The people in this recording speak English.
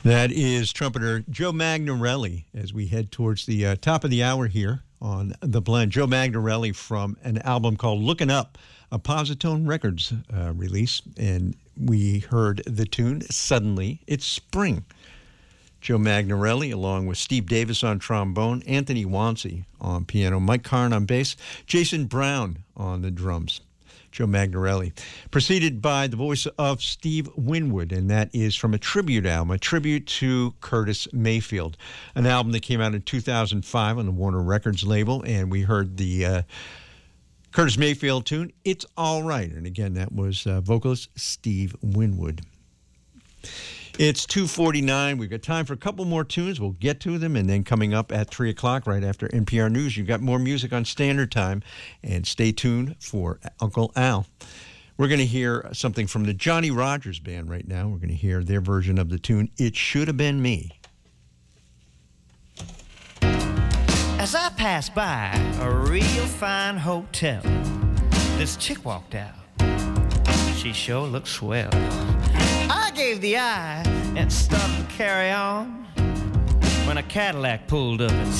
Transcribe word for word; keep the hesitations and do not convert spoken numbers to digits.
That is trumpeter Joe Magnarelli as we head towards the uh, top of the hour here on The Blend. Joe Magnarelli from an album called Looking Up, a Positone Records uh, release. And we heard the tune, Suddenly It's Spring. Joe Magnarelli, along with Steve Davis on trombone, Anthony Wansey on piano, Mike Karn on bass, Jason Brown on the drums. Joe Magnarelli, preceded by the voice of Steve Winwood, and that is from a tribute album, a tribute to Curtis Mayfield, an album that came out in two thousand five on the Warner Records label, and we heard the uh, Curtis Mayfield tune, It's All Right, and again, that was uh, vocalist Steve Winwood. It's two forty-nine. We've got time for a couple more tunes. We'll get to them. And then coming up at three o'clock, right after N P R News, you've got more music on Standard Time. And stay tuned for Uncle Al. We're going to hear something from the Johnny Rogers Band right now. We're going to hear their version of the tune, It Should Have Been Me. As I passed by a real fine hotel, this chick walked out. She sure looked swell. I gave the eye and started to carry on when a Cadillac pulled up and